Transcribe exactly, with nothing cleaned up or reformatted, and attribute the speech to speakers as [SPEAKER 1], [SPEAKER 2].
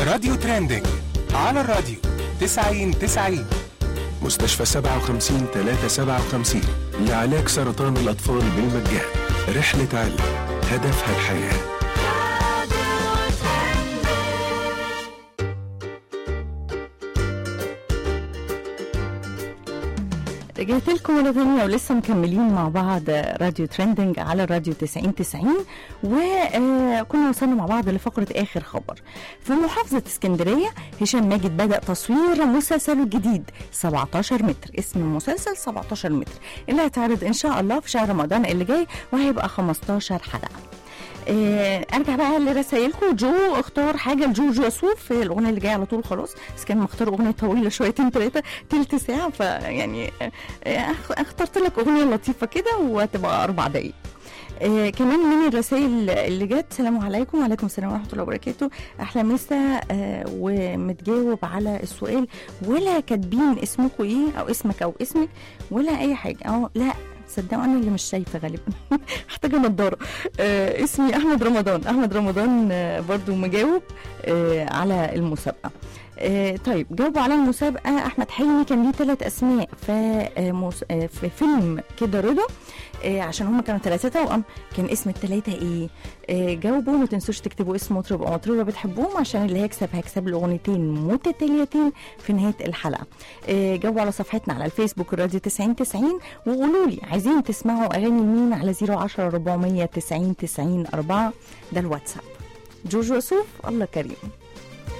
[SPEAKER 1] راديو ترندنج على الراديو تسعين تسعين.
[SPEAKER 2] مستشفى سبعة وخمسين ثلاثة سبعة وخمسين لعلاج سرطان الأطفال بالمجان. رحلة علم هدفها الحياة.
[SPEAKER 3] رجعت لكم مرة ثانية ولسه مكملين مع بعض راديو ترندنج على الراديو تسعين تسعين، وكنا وصلنا مع بعض لفقرة آخر خبر. في محافظة اسكندرية هشام ماجد بدأ تصوير مسلسله الجديد سبعتاشر متر. اسم المسلسل سبعتاشر متر اللي هيتعرض إن شاء الله في شهر رمضان اللي جاي، وهيبقى خمستاشر حلقة. إيه ارجع بقى لرسايلكم. جو اختار حاجه لجو يوسف في الاغنيه اللي جايه على طول خلاص، بس كان مختار اغنيه طويله شويتين ثلاثه تلت ساعه، فيعني إيه اخترت لك اغنيه لطيفه كده وهتبقى اربع دقايق. إيه كمان من الرسائل اللي جت: السلام عليكم. وعليكم السلام ورحمه الله وبركاته. احلى مسا. آه ومتجاوب على السؤال ولا كاتبين اسمكم ايه او اسمك او اسمك ولا اي حاجه. اه لا صدقوا انا اللي مش شايفه غالبا محتاجه نضاره. آه اسمي احمد رمضان. احمد رمضان آه برضو مجاوب آه على المسابقه. آه طيب جاوبوا على المسابقه. احمد حلمي كان ليه ثلاث اسماء في, آه آه في فيلم كده رضا، آه عشان هم كانوا ثلاثه توأم. كان اسم الثلاثه ايه؟ آه جاوبوا. ما تنسوش تكتبوا اسم مطرب او مطربه بتحبوهم، عشان اللي هيكسب هيكسب الاغنيتين متتاليتين في نهايه الحلقه. آه جاوبوا على صفحتنا على الفيسبوك الراديو تسعين تسعين، وقولوا لي عايزين تسمعوا اغاني مين على صفر عشرة أربعمية تسعين تسعين أربعة. ده الواتساب. جوجو يوسف الله كريم.